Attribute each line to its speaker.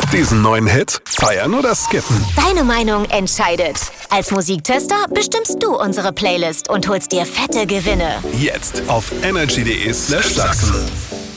Speaker 1: Diesen neuen Hit feiern oder skippen?
Speaker 2: Deine Meinung entscheidet. Als Musiktester bestimmst du unsere Playlist und holst dir fette Gewinne.
Speaker 1: Jetzt auf energy.de/Sachsen.